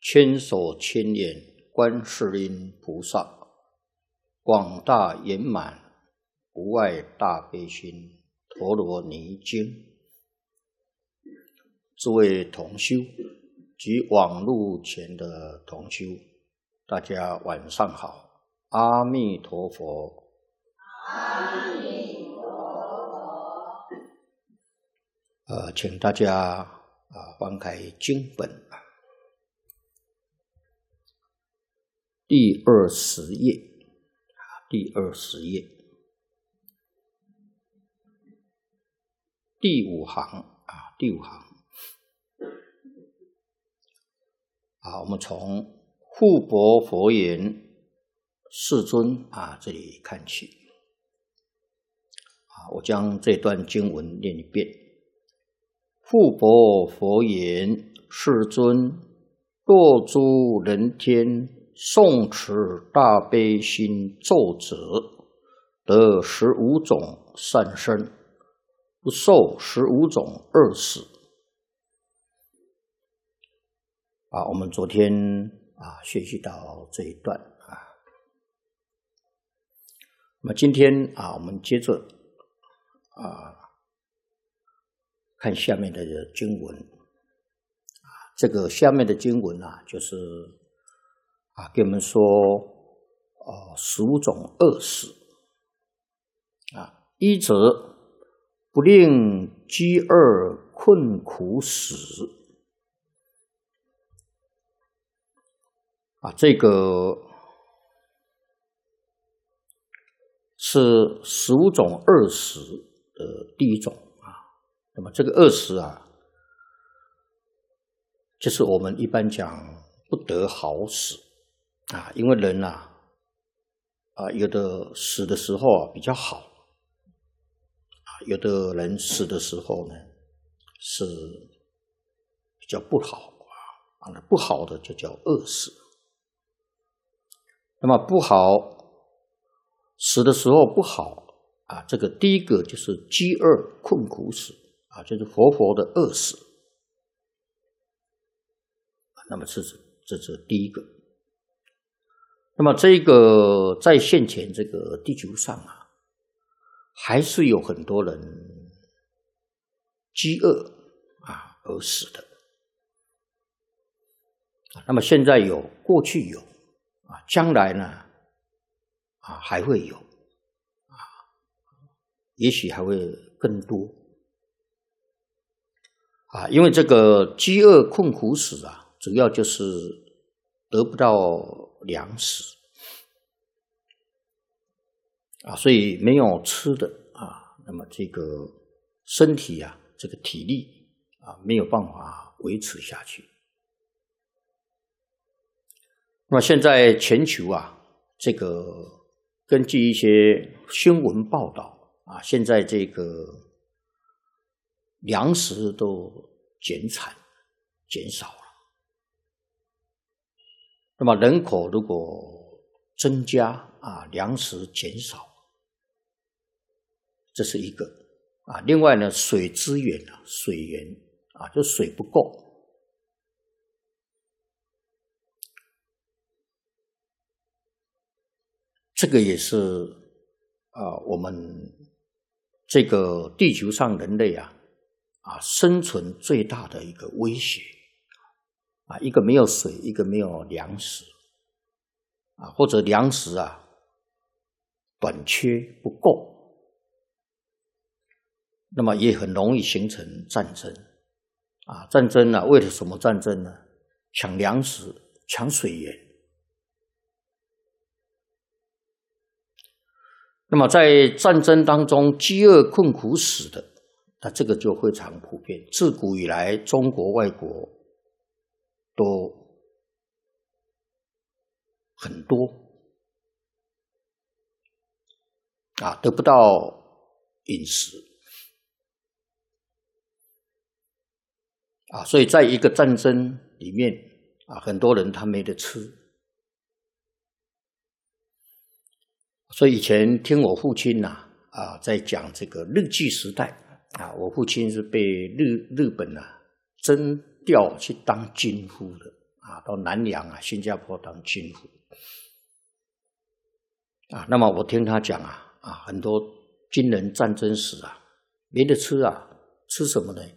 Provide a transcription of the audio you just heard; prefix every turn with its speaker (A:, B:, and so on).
A: 千手千眼观世音菩萨，广大圆满无碍大悲心陀罗尼经。诸位同修及网络前的同修，大家晚上好，阿弥陀佛。
B: 阿弥陀佛。
A: 请大家翻开经本第20页，第20页第5行第5行我们从护钵佛言世尊这里看起我将这段经文念一遍。护钵佛言世尊，若诸人天诵持大悲心咒者，得15种善身，不受15种恶死。我们昨天学习到这一段那么今天我们接着看下面的经文这个下面的经文就是给我们说15种恶死一则不令饥饿困苦死这个是15种恶死的第一种那么这个恶死就是我们一般讲不得好死因为人有的死的时候比较好有的人死的时候呢是比较不好不好的就叫恶死。那么不好死的时候不好这个第一个就是饥饿困苦死就是活活的饿死那么这是第一个。那么这个在现前这个地球上还是有很多人饥饿而死的那么现在有，过去有将来呢还会有也许还会更多因为这个饥饿困苦死主要就是得不到粮食所以没有吃的那么这个身体这个体力没有办法维持下去。那么现在全球这个根据一些新闻报道现在这个粮食都减少了。那么人口如果增加粮食减少，这是一个另外呢，水资源水源就水不够。这个也是我们这个地球上人类生存最大的一个威胁一个没有水，一个没有粮食或者粮食短缺不够，那么也很容易形成战争战争为了什么战争呢？抢粮食，抢水源。那么在战争当中饥饿困苦死的，那这个就非常普遍，自古以来中国外国都很多得不到饮食所以在一个战争里面很多人他没得吃。所以以前听我父亲在讲这个日据时代我父亲是被日本征调去当军夫的到南洋新加坡当军夫那么我听他讲很多军人战争时没得吃吃什么呢？